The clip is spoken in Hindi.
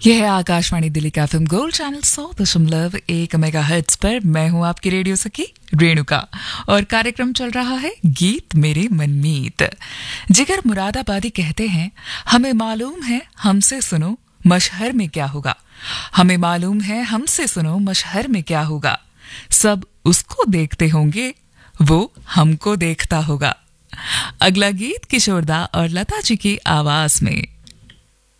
यह है आकाशवाणी दिल्ली का एफएम गोल्ड चैनल 100.1 मेगाहर्ट्ज पर। मैं हूं आपकी रेडियो सखी रेणुका और कार्यक्रम चल रहा है गीत मेरे मनमीत। जिगर मुरादाबादी कहते हैं, हमें मालूम है हमसे सुनो मशहर में क्या होगा। हमें मालूम है हमसे सुनो मशहर में क्या होगा। सब उसको देखते होंगे, वो हमको देखता होगा। अगला गीत किशोरदा और लता जी की आवाज में।